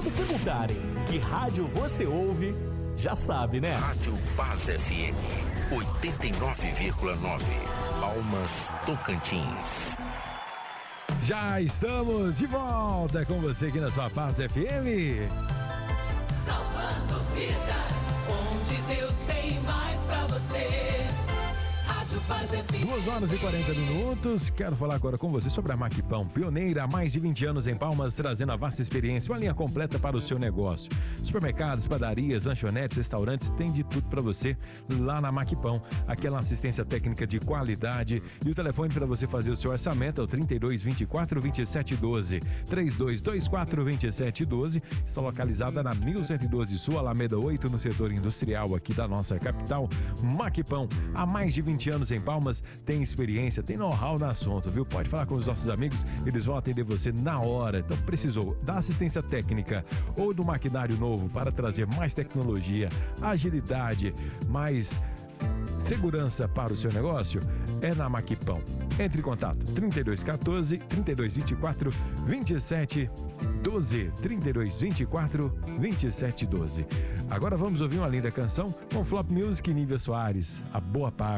Quando perguntarem que rádio você ouve, já sabe, né? Rádio Paz FM 89,9, Palmas, Tocantins. Já estamos de volta com você aqui na sua Paz FM. Salvando vidas, onde Deus tem mais pra você. Rádio Paz FM. 2 horas e 40 minutos. Quero falar agora com você sobre a Maquipão, pioneira há mais de 20 anos em Palmas, trazendo a vasta experiência, uma linha completa para o seu negócio. Supermercados, padarias, lanchonetes, restaurantes, tem de tudo para você lá na Maquipão. Aquela assistência técnica de qualidade, e o telefone para você fazer o seu orçamento é o 32 24 27 12. 3224 27 12. Está localizada na 1112 Sul, Alameda 8, no setor industrial aqui da nossa capital. Maquipão, há mais de 20 anos em Palmas, tem experiência, tem know-how no assunto, viu? Pode falar com os nossos amigos, eles vão atender você na hora. Então, precisou da assistência técnica ou do maquinário novo para trazer mais tecnologia, agilidade, mais segurança para o seu negócio? É na Maquipão. Entre em contato 3214 3224 27 12. 3224 27 12. Agora vamos ouvir uma linda canção com Flop Music e Nívia Soares, A Boa Parte.